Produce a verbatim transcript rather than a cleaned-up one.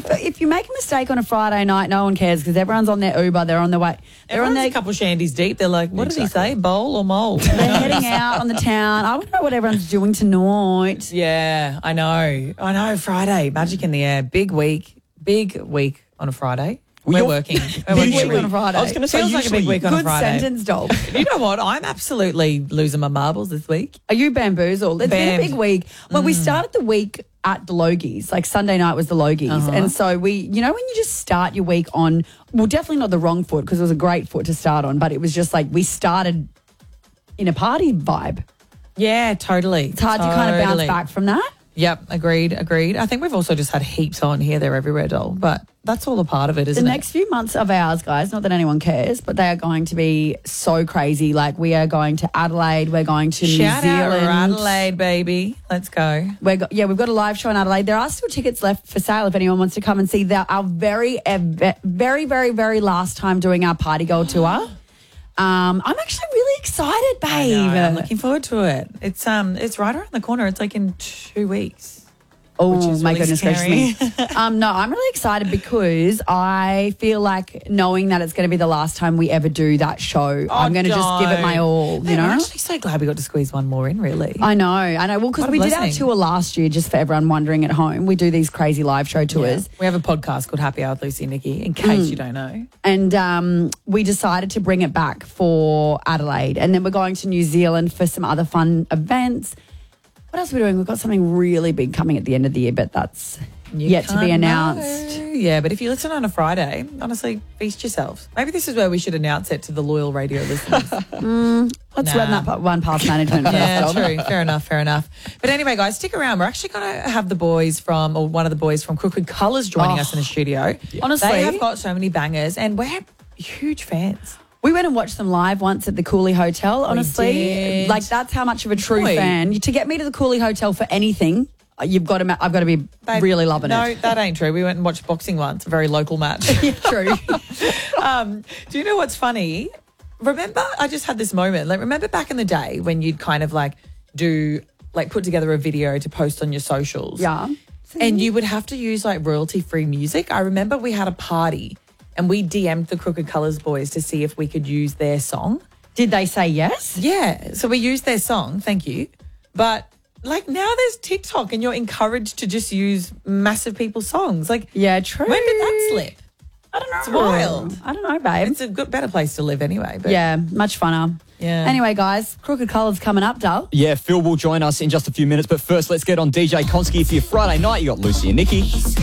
if if you make a mistake on a Friday night, no one cares because everyone's on their Uber. They're on their way. They're Everyone's on their a couple of shandies deep. They're like, what Exactly. did he say? Bowl or mole? They're heading out on the town. I want to know what everyone's doing tonight. Yeah, I know. I know. Friday, magic in the air. Big week. Big week on a Friday. Well, We're you're- working. We're Big working. week on a Friday. I was going to say, Feels like a big usually- week on a Good Friday. sentence, dog. You know what? I'm absolutely losing my marbles this week. Are you bamboozled? It's been a Bammed. big week. Well, Mm. we started the week at the Logies. Like Sunday night was the Logies. Uh-huh. And so we, you know, when you just start your week on, well, definitely not the wrong foot because it was a great foot to start on, but it was just like we started in a party vibe. Yeah, totally. It's hard to kind of bounce back from that. Yep, agreed, agreed. I think we've also just had heaps on here, there, everywhere, doll. But that's all a part of it, The isn't next few months of ours, guys, not that anyone cares, but they are going to be so crazy. Like we are going to Adelaide, we're going to it? New Shout out Zealand. Adelaide, baby. Let's go. We're go- yeah, we've got a live show in Adelaide. There are still tickets left for sale if anyone wants to come and see that. Our very, uh, ve- very, very, very last time doing our Party Girl tour. Um, I'm actually really excited, I babe. know, I'm looking forward to it. It's um, it's right around the corner. It's like in two weeks. Oh, which is my really goodness gracious scary. me. um, no, I'm really excited because I feel like knowing that it's going to be the last time we ever do that show, I'm going to just give it my all, you Man, know? I'm actually so glad we got to squeeze one more in, really. I know, I know. Well, because What a we did our blessing. tour last year, just for everyone wondering at home. We do these crazy live show tours. Yeah. We have a podcast called Happy Hour with Lucy and Nikki, in case you don't know. And um, we decided to bring it back for Adelaide. And then we're going to New Zealand for some other fun events. What else are we doing? We've got something really big coming at the end of the year, but that's You yet to be can't announced. know. Yeah, but if you listen on a Friday, honestly, feast yourselves. Maybe this is where we should announce it to the loyal radio listeners. Let's Nah. run that pa- one past management first. Yeah, Dom. true. Fair enough, fair enough. But anyway, guys, stick around. We're actually going to have the boys from, or one of the boys from Crooked Colours joining Oh. us in the studio. Honestly. They have got so many bangers, and we're huge fans. We went and watched them live once at the Cooley Hotel, honestly. did. Like, that's how much of a true Boy. fan. To get me to the Cooley Hotel for anything, uh, you've got to, ma- I've got to be Babe, really loving no, it. that ain't true. We went and watched boxing once, a very local match. Yeah, true. um, do you know what's funny? Remember, I just had this moment. Like, remember back in the day when you'd kind of like do, like, put together a video to post on your socials? Yeah. And you would have to use like royalty free music. I remember we had a party and we D M'd the Crooked Colours boys to see if we could use their song. Did they say yes? Yeah. So we used their song. Thank you. But like now there's TikTok and you're encouraged to just use massive people's songs. Like, Yeah, true. when did that slip? I don't know. It's wild. I don't know, babe. It's a good, better place to live anyway. But yeah, much funner. Yeah. Anyway, guys, Crooked Colours coming up, Dull. Yeah, Phil will join us in just a few minutes. But first, let's get on D J Konski for your Friday night. You got Lucy and Nikki.